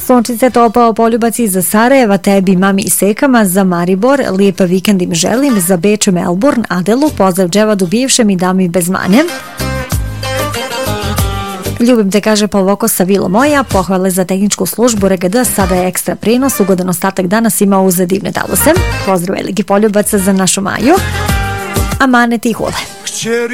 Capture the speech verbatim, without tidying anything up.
Sončice, topao poljubac iza Sarajeva, tebi, mami i sekama, za Maribor, lijep vikend im želim, za Beč, Melbourne, Adelu, pozdrav Dževadu bivšem i dami bez manje. Ljubim te, kaže Pavoko sa Vilo moja, pohvale za tehničku službu R G D, sada je ekstra prenos, ugodan ostatak danas ima uz divne dalose. Pozdrav veliki poljubac za našu Maju, Amanet i Hule.